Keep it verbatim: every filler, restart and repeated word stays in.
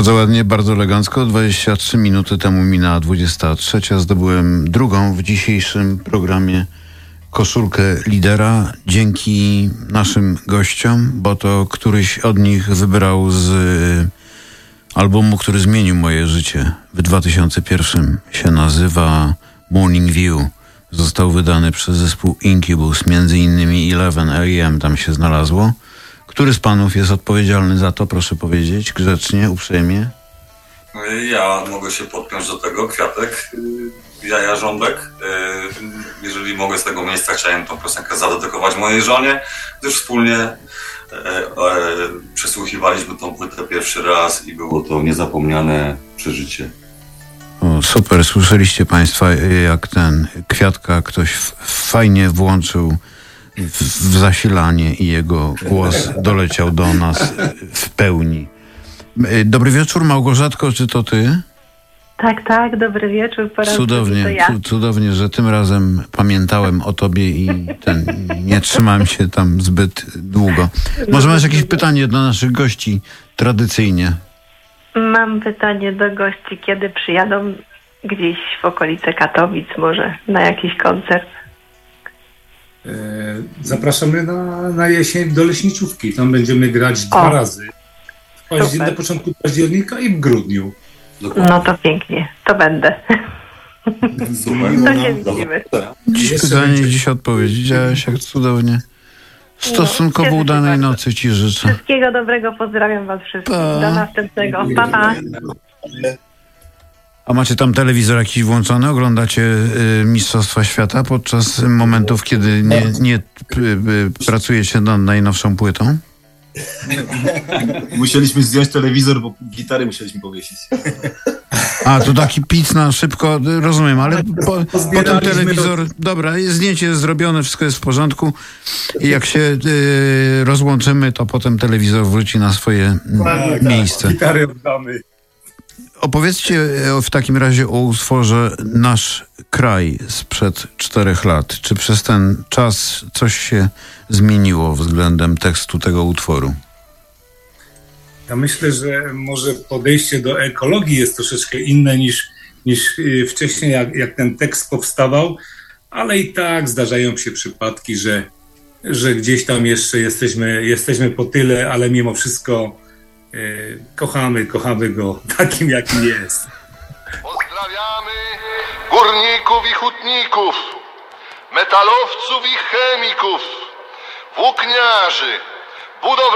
Bardzo ładnie, bardzo elegancko. dwadzieścia trzy minuty temu minęła dwudziesta trzecia. Zdobyłem drugą w dzisiejszym programie koszulkę lidera dzięki naszym gościom, bo to któryś od nich wybrał z albumu, który zmienił moje życie. W dwa tysiące pierwszym się nazywa Morning View. Został wydany przez zespół Incubus, między innymi Eleven A M tam się znalazło. Który z panów jest odpowiedzialny za to, proszę powiedzieć, grzecznie, uprzejmie? Ja mogę się podpiąć do tego, Kwiatek, Jaja Rząbek. Jeżeli mogę z tego miejsca, chciałem tą piosenkę zadedykować mojej żonie, gdyż wspólnie e, e, przesłuchiwaliśmy tą płytę pierwszy raz i było to niezapomniane przeżycie. O, super, słyszeliście państwo, jak ten Kwiatka ktoś f- fajnie włączył w, w zasilanie i jego głos doleciał do nas w pełni. Dobry wieczór, Małgorzatko, czy to ty? Tak, tak, dobry wieczór. Po raz Cudownie, to ja. cu- cudownie, że tym razem pamiętałem o tobie i ten, nie trzymałem się tam zbyt długo. Może masz jakieś pytanie do naszych gości tradycyjnie? Mam pytanie do gości, kiedy przyjadą gdzieś w okolice Katowic, może na jakiś koncert? Zapraszamy na, na jesień do Leśniczówki. Tam będziemy grać dwa O, razy. W paździer- na początku października i w grudniu. No to pięknie, to będę. Super. To się widzimy. Dziś Jeszcze pytanie, będzie. dziś odpowiedź. Widziałeś, jak cudownie. Stosunkowo cieszę się udanej bardzo. nocy ci życzę. Wszystkiego dobrego, pozdrawiam was wszystkich. Pa. Do następnego. Pa, pa. A macie tam telewizor jakiś włączony? Oglądacie y, Mistrzostwa Świata podczas momentów, kiedy nie, nie y, y, pracujecie nad najnowszą płytą? Musieliśmy zdjąć telewizor, bo gitary musieliśmy powiesić. A, to taki pic na szybko, y, rozumiem, ale po, potem Pozbieraliśmy telewizor... Dobra, jest zdjęcie jest zrobione, wszystko jest w porządku i jak się y, rozłączymy, to potem telewizor wróci na swoje mm, miejsce. Gitary oddamy. Opowiedzcie w takim razie o utworze Nasz Kraj sprzed czterech lat. Czy przez ten czas coś się zmieniło względem tekstu tego utworu? Ja myślę, że może podejście do ekologii jest troszeczkę inne niż, niż y, wcześniej, jak, jak ten tekst powstawał, ale i tak zdarzają się przypadki, że, że gdzieś tam jeszcze jesteśmy, jesteśmy po tyle, ale mimo wszystko y, kochamy, kochamy go takim, jakim jest. Pozdrawiamy górników i hutników, metalowców i chemików, włókniarzy, budowlanych.